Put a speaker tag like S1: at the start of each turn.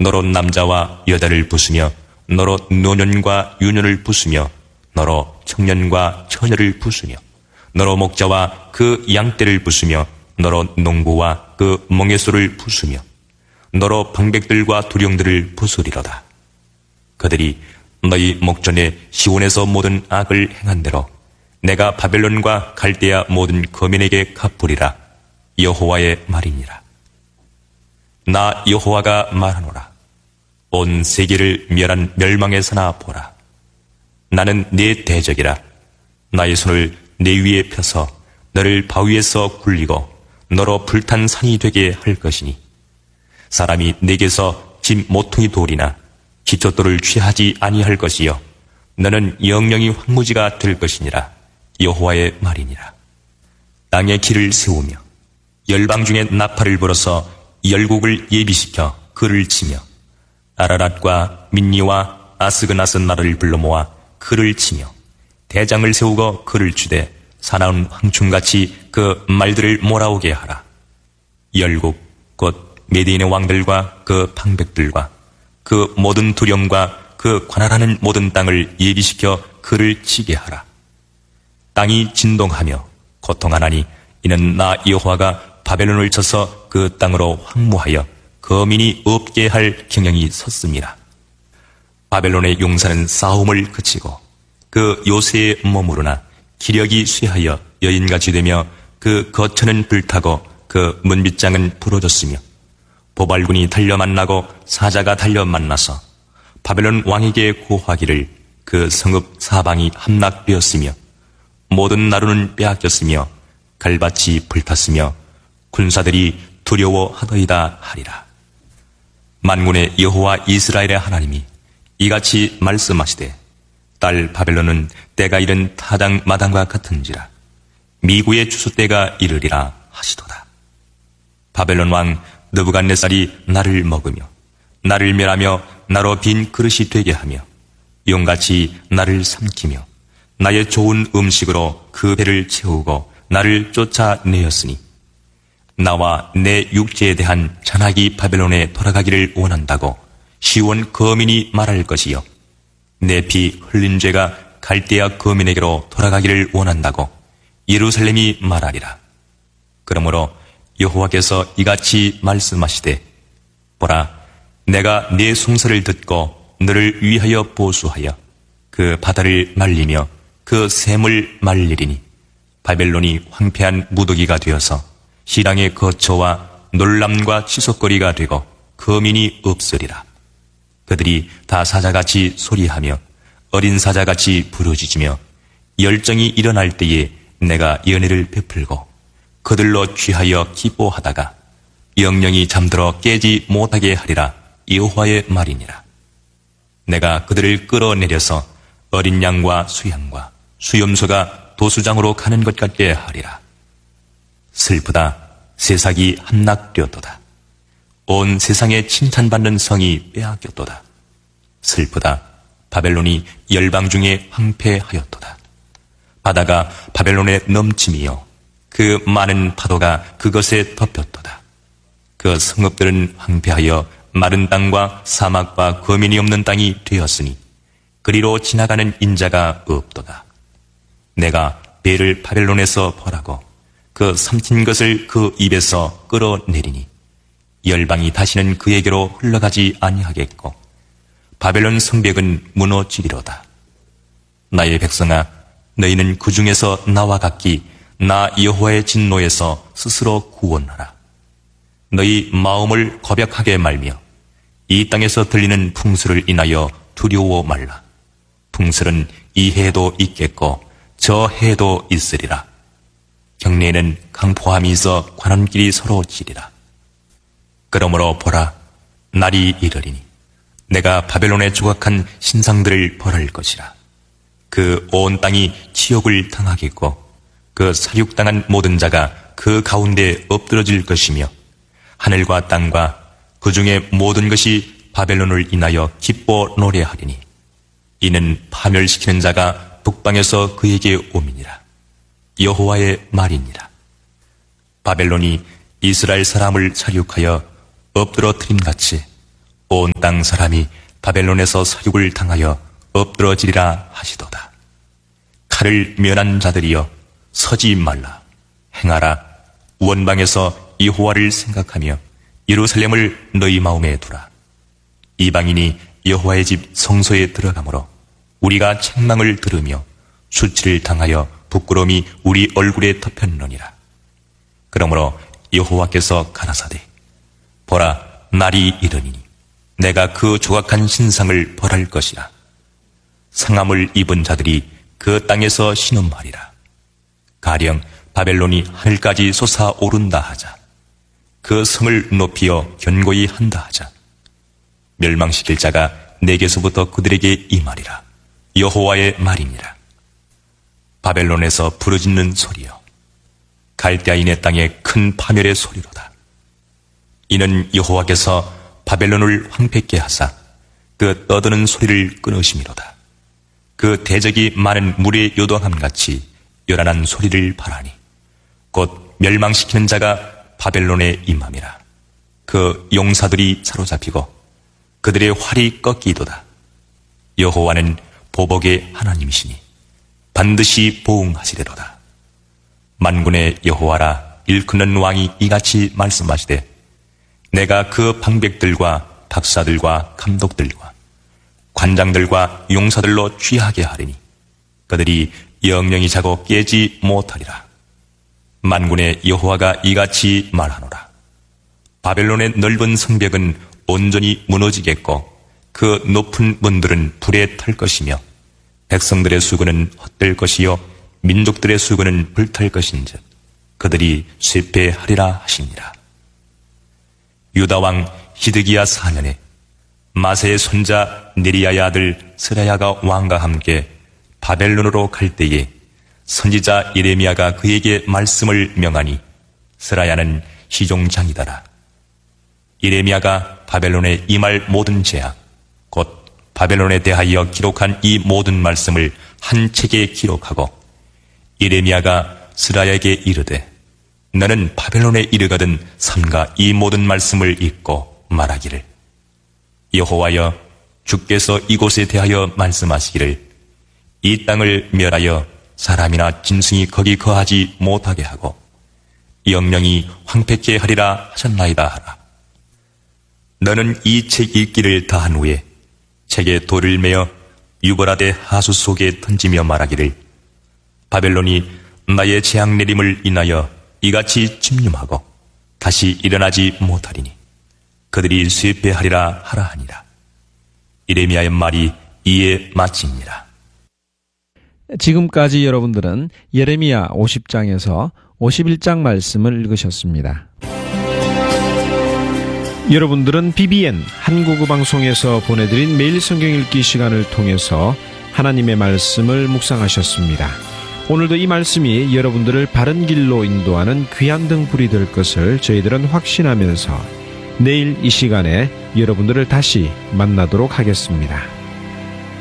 S1: 너로 남자와 여자를 부수며 너로 노년과 유년을 부수며 너로 청년과 처녀를 부수며 너로 목자와 그 양떼를 부수며 너로 농부와 그 멍에소를 부수며 너로 방백들과 두령들을 부수리로다. 그들이 너희 목전에 시온에서 모든 악을 행한 대로 내가 바벨론과 갈대아 모든 거민에게 갚으리라. 여호와의 말이니라. 나 여호와가 말하노라. 온 세계를 멸한 멸망에서나 보라. 나는 네 대적이라. 나의 손을 내 위에 펴서 너를 바위에서 굴리고 너로 불탄 산이 되게 할 것이니 사람이 내게서 집 모퉁이 돌이나 기초돌을 취하지 아니할 것이요 너는 영영이 황무지가 될 것이니라. 여호와의 말이니라. 땅에 길을 세우며 열방 중에 나팔을 불어서 열국을 예비시켜 그를 치며 아라랏과 민니와 아스그나스 나라를 불러 모아 그를 치며 대장을 세우고 그를 주되 사나운 황충같이 그 말들을 몰아오게 하라. 열국 곧 메디인의 왕들과 그 방백들과 그 모든 두령과 그 관할하는 모든 땅을 예비시켜 그를 치게 하라. 땅이 진동하며 고통하나니 이는 나 여호와가 바벨론을 쳐서 그 땅으로 황무하여 거민이 없게 할 경영이 섰습니다. 바벨론의 용사는 싸움을 그치고 그 요새에 머무르나 기력이 쇠하여 여인같이 되며 그 거처는 불타고 그 문빗장은 부러졌으며 보발군이 달려 만나고 사자가 달려 만나서 바벨론 왕에게 고하기를 그 성읍 사방이 함락되었으며 모든 나루는 빼앗겼으며 갈밭이 불탔으며 군사들이 두려워하더이다 하리라. 만군의 여호와 이스라엘의 하나님이 이같이 말씀하시되 딸 바벨론은 때가 이른 타당 마당과 같은지라 미구의 추수 때가 이르리라 하시도다. 바벨론 왕 느부갓네살이 나를 먹으며 나를 멸하며 나로 빈 그릇이 되게 하며 용같이 나를 삼키며 나의 좋은 음식으로 그 배를 채우고 나를 쫓아내었으니 나와 내 육체에 대한 잔악이 바벨론에 돌아가기를 원한다고 시온 거민이 말할 것이요 내 피 흘린 죄가 갈대아 거민에게로 돌아가기를 원한다고 예루살렘이 말하리라. 그러므로 여호와께서 이같이 말씀하시되 보라 내가 네 송사를 듣고 너를 위하여 보수하여 그 바다를 말리며 그 샘을 말리리니 바벨론이 황폐한 무더기가 되어서 시랑의 거처와 놀람과 치솟거리가 되고 거민이 없으리라. 그들이 다 사자같이 소리하며 어린 사자같이 부르짖으며 열정이 일어날 때에 내가 연회를 베풀고 그들로 취하여 기뻐하다가 영영이 잠들어 깨지 못하게 하리라. 여호와의 말이니라. 내가 그들을 끌어내려서 어린 양과 수양과 수염소가 도수장으로 가는 것 같게 하리라. 슬프다. 세상이 함락되었도다. 온 세상에 칭찬받는 성이 빼앗겼도다. 슬프다. 바벨론이 열방 중에 황폐하였도다. 바다가 바벨론에 넘침이요 그 많은 파도가 그것에 덮였도다. 그 성읍들은 황폐하여 마른 땅과 사막과 거민이 없는 땅이 되었으니 그리로 지나가는 인자가 없도다. 내가 배를 바벨론에서 벌하고 그 삼킨 것을 그 입에서 끌어내리니 열방이 다시는 그에게로 흘러가지 아니하겠고 바벨론 성벽은 무너지리로다. 나의 백성아 너희는 그 중에서 나와 같기 나 여호와의 진노에서 스스로 구원하라. 너희 마음을 고백하게 말며 이 땅에서 들리는 풍수를 인하여 두려워 말라. 풍수는 이 해도 있겠고 저 해도 있으리라. 경내에는 강포함이 있어 관원끼리 서로 지리라. 그러므로 보라 날이 이르리니 내가 바벨론에 조각한 신상들을 벌할 것이라. 그 온 땅이 치욕을 당하겠고 그 살육당한 모든 자가 그 가운데 엎드러질 것이며 하늘과 땅과 그 중에 모든 것이 바벨론을 인하여 기뻐 노래하리니 이는 파멸시키는 자가 북방에서 그에게 오미니라. 여호와의 말이니라. 바벨론이 이스라엘 사람을 살육하여 엎드러뜨림같이 온 땅 사람이 바벨론에서 사육을 당하여 엎드러지리라 하시도다. 칼을 면한 자들이여 서지 말라. 행하라. 원방에서 여호와를 생각하며 예루살렘을 너희 마음에 두라. 이방인이 여호와의 집 성소에 들어가므로 우리가 책망을 들으며 수치를 당하여 부끄러움이 우리 얼굴에 덮였느니라. 그러므로 여호와께서 가라사대 보라, 날이 이르니니 내가 그 조각한 신상을 벌할 것이라. 상함을 입은 자들이 그 땅에서 신음하리라. 가령 바벨론이 하늘까지 솟아오른다 하자. 그 성을 높이어 견고히 한다 하자. 멸망시킬 자가 내게서부터 그들에게 임하리라. 여호와의 말이니라. 바벨론에서 부르짖는 소리여, 갈대아인의 땅에 큰 파멸의 소리로다. 이는 여호와께서 바벨론을 황폐케 하사 그 떠드는 소리를 끊으심이로다. 그 대적이 많은 물의 요동함같이 요란한 소리를 발하니 곧 멸망시키는 자가 바벨론에 임함이라. 그 용사들이 사로잡히고 그들의 활이 꺾이도다. 여호와는 보복의 하나님이시니 반드시 보응하시리로다. 만군의 여호와라 일컫는 왕이 이같이 말씀하시되 내가 그 방백들과 박사들과 감독들과 관장들과 용사들로 취하게 하리니 그들이 영영이 자고 깨지 못하리라. 만군의 여호와가 이같이 말하노라. 바벨론의 넓은 성벽은 온전히 무너지겠고 그 높은 문들은 불에 탈 것이며 백성들의 수군은 헛될 것이요 민족들의 수군은 불탈 것인즉 그들이 쇠폐하리라 하시니라. 유다왕 히드기야 4년에 마세의 손자 네리야의 아들 스라야가 왕과 함께 바벨론으로 갈 때에 선지자 예레미야가 그에게 말씀을 명하니 스라야는 시종장이더라. 예레미야가 바벨론에 임할 모든 재앙 곧 바벨론에 대하여 기록한 이 모든 말씀을 한 책에 기록하고 예레미야가 스라야에게 이르되 너는 바벨론에 이르거든 삼가 이 모든 말씀을 읽고 말하기를 여호와여 주께서 이곳에 대하여 말씀하시기를 이 땅을 멸하여 사람이나 짐승이 거기 거하지 못하게 하고 영영이 황폐케 하리라 하셨나이다 하라. 너는 이 책 읽기를 다한 후에 책에 돌을 매어 유브라데 하수 속에 던지며 말하기를 바벨론이 나의 재앙 내림을 인하여 이같이 침륜하고 다시 일어나지 못하리니 그들이 쇠폐하리라 하라 하니라. 예레미야의 말이 이에 마치니라.
S2: 지금까지 여러분들은 예레미야 50장에서 51장 말씀을 읽으셨습니다. 여러분들은 BBN 한국어 방송에서 보내드린 매일 성경 읽기 시간을 통해서 하나님의 말씀을 묵상하셨습니다. 오늘도 이 말씀이 여러분들을 바른 길로 인도하는 귀한 등불이 될 것을 저희들은 확신하면서 내일 이 시간에 여러분들을 다시 만나도록 하겠습니다.